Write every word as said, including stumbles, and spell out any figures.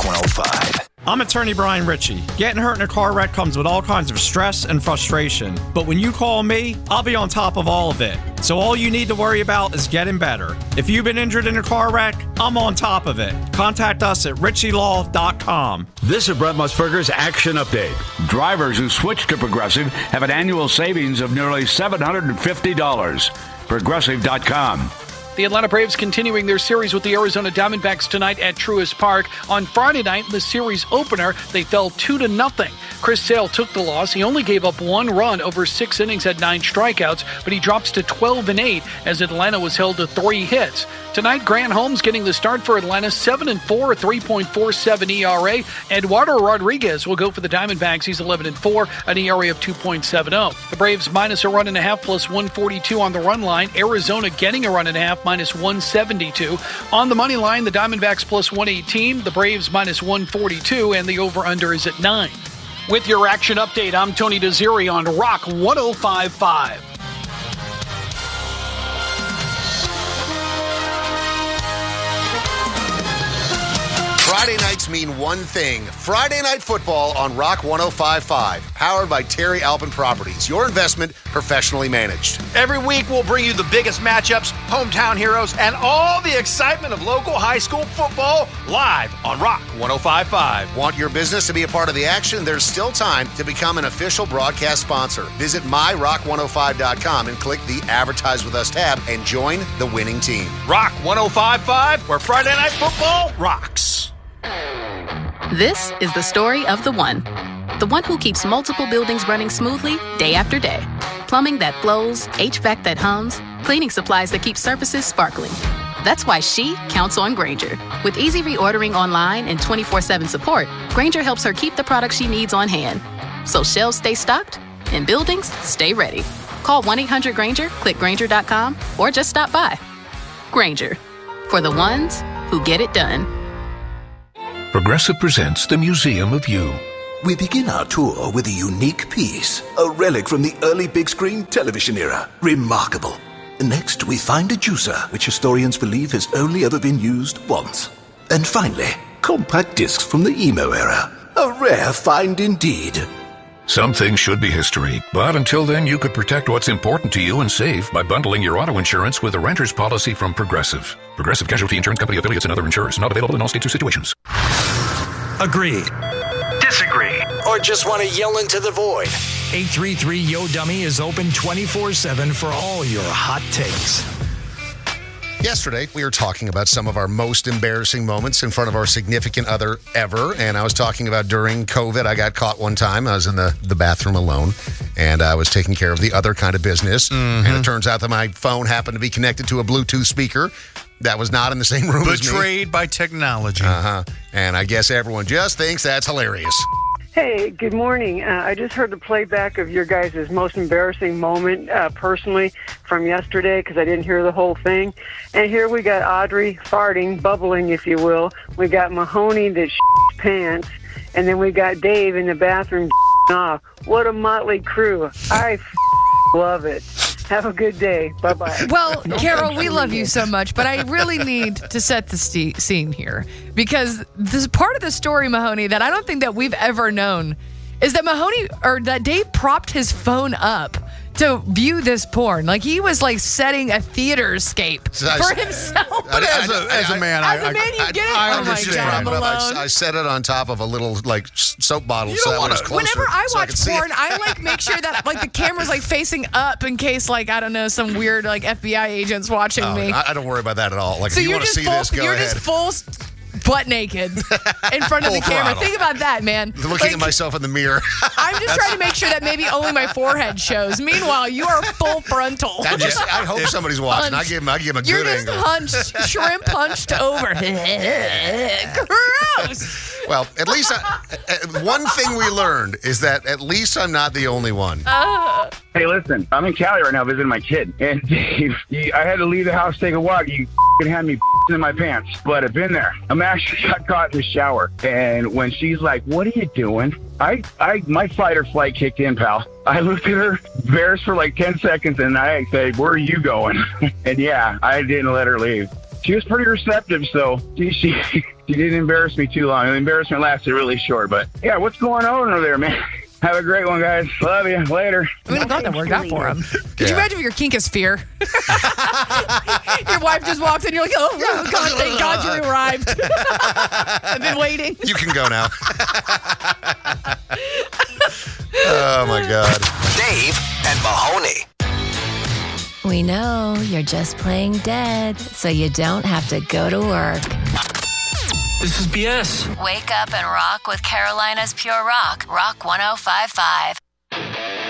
one oh five. I'm attorney Brian Ritchie. Getting hurt in a car wreck comes with all kinds of stress and frustration. But when you call me, I'll be on top of all of it. So all you need to worry about is getting better. If you've been injured in a car wreck, I'm on top of it. Contact us at ritchie law dot com. This is Brett Musburger's Action Update. Drivers who switch to Progressive have an annual savings of nearly seven hundred fifty dollars. Progressive dot com. The Atlanta Braves continuing their series with the Arizona Diamondbacks tonight at Truist Park. On Friday night, in the series opener, they fell two to nothing. Chris Sale took the loss. He only gave up one run over six innings, had nine strikeouts, but he drops to twelve and eight as Atlanta was held to three hits. Tonight, Grant Holmes getting the start for Atlanta, seven and four, a three point four seven E R A. Eduardo Rodriguez will go for the Diamondbacks. He's eleven and four, an E R A of two point seven oh. The Braves minus a run and a half, plus one forty-two on the run line. Arizona getting a run and a half, minus one seventy-two. On the money line, the Diamondbacks plus one eighteen, the Braves minus one forty-two, and the over-under is at nine. With your Action Update, I'm Tony Desiri on Rock one oh five point five. Friday nights mean one thing. Friday Night Football on Rock one oh five point five. Powered by Terry Alpin Properties. Your investment professionally managed. Every week we'll bring you the biggest matchups, hometown heroes, and all the excitement of local high school football live on Rock one oh five point five. Want your business to be a part of the action? There's still time to become an official broadcast sponsor. Visit my rock one oh five dot com and click the Advertise With Us tab and join the winning team. Rock one oh five point five, where Friday Night Football rocks. This is the story of the one. The one who keeps multiple buildings running smoothly day after day. Plumbing that flows, H V A C that hums, cleaning supplies that keep surfaces sparkling. That's why she counts on Grainger. With easy reordering online and twenty-four seven support, Grainger helps her keep the products she needs on hand. So shelves stay stocked and buildings stay ready. Call one eight hundred Grainger, click Grainger dot com, or just stop by. Grainger, for the ones who get it done. Progressive presents the Museum of You. We begin our tour with a unique piece, a relic from the early big screen television era. Remarkable. Next, we find a juicer, which historians believe has only ever been used once. And finally, compact discs from the emo era. A rare find indeed. Some things should be history, but until then, you could protect what's important to you and save by bundling your auto insurance with a renter's policy from Progressive. Progressive Casualty Insurance Company affiliates and other insurers. Not available in all states or situations. Agree. Disagree. Or just want to yell into the void. eight three three Yo Dummy is open twenty-four seven for all your hot takes. Yesterday, we were talking about some of our most embarrassing moments in front of our significant other ever. And I was talking about during COVID, I got caught one time. I was in the, the bathroom alone, and I was taking care of the other kind of business. Mm-hmm. And it turns out that my phone happened to be connected to a Bluetooth speaker that was not in the same room as me. Betrayed by technology. Uh-huh. And I guess everyone just thinks that's hilarious. Hey, good morning. Uh, I just heard the playback of your guys' most embarrassing moment uh, personally from yesterday because I didn't hear the whole thing. And here we got Audrey farting, bubbling, if you will. We got Mahoney that shits pants. And then we got Dave in the bathroom off. What a motley crew. I f- love it. Have a good day. Bye-bye. Well, Carol, we love you so much, but I really need to set the st- scene here because this part of the story, Mahoney, that I don't think that we've ever known is that Mahoney or that Dave propped his phone up to view this porn. Like he was like setting a theater escape So I- for himself. I- I- As a, as a man, As I, a man, you I- get it. I Oh my understand, God, but I, Malone. I set it on top of a little like s- soap bottle, You so don't that when wanna- it's closer. Whenever I so I watch could see porn, it. I like make sure that like the camera's like facing up in case like I don't know some weird like F B I agents watching Oh, me. I, I don't worry about that at all. Like, So if you you're want to just see full, this, go you're ahead. just full s- butt naked in front of the Full camera. throttle. Think about that, man. Looking Like, at myself in the mirror. I'm just trying to make sure that maybe only my forehead shows. Meanwhile, you are full frontal. I, just, I hope somebody's watching. I give him, I give him a You're good just angle. hunched, shrimp hunched over. Gross. Well, at least I, uh, one thing we learned is that at least I'm not the only one. Uh, Hey, listen, I'm in Cali right now visiting my kid. And Dave, you, I had to leave the house, take a walk. You f***ing had me in my pants. But I've been there. I'm actually got caught in the shower. And when she's like, what are you doing? I, I, my fight or flight kicked in, pal. I looked at her, embarrassed for like ten seconds, and I said, where are you going? And yeah, I didn't let her leave. She was pretty receptive, so she, she She didn't embarrass me too long. The embarrassment lasted really short, but yeah, what's going on over there, man? Have a great one, guys. Love you. Later. I mean, I'm glad that worked out for him. Could you imagine if your kink is fear? Your wife just walks in, you're like, oh, oh God, thank God you arrived. I've been waiting. You can go now. Oh, my God. Dave and Mahoney. We know you're just playing dead, so you don't have to go to work. This is B S. Wake up and rock with Carolina's Pure Rock, Rock one oh five point five.